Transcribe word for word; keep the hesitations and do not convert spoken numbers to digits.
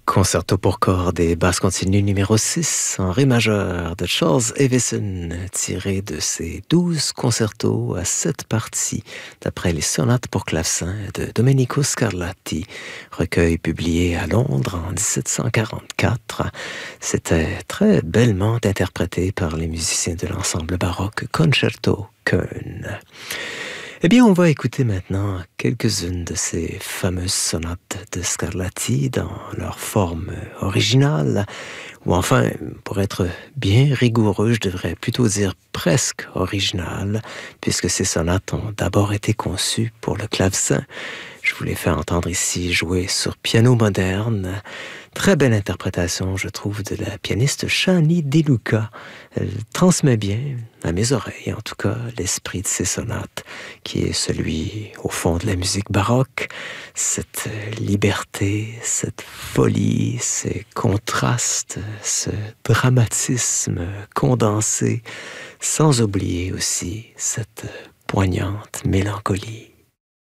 Concerto pour cordes et basse continue numéro six en ré majeur de Charles Evison, tiré de ses douze concertos à sept parties, d'après les sonates pour clavecin de Domenico Scarlatti, recueil publié à Londres en dix-sept cent quarante-quatre. C'était très bellement interprété par les musiciens de l'ensemble baroque Concerto Köln. Eh bien, on va écouter maintenant quelques-unes de ces fameuses sonates de Scarlatti dans leur forme originale, ou enfin, pour être bien rigoureux, je devrais plutôt dire presque originale, puisque ces sonates ont d'abord été conçues pour le clavecin. Je vous les fais entendre ici jouer sur piano moderne. Très belle interprétation, je trouve, de la pianiste Shani De Luca. Elle transmet bien, à mes oreilles en tout cas, l'esprit de ces sonates, qui est celui, au fond, de la musique baroque. Cette liberté, cette folie, ces contrastes, ce dramatisme condensé, sans oublier aussi cette poignante mélancolie.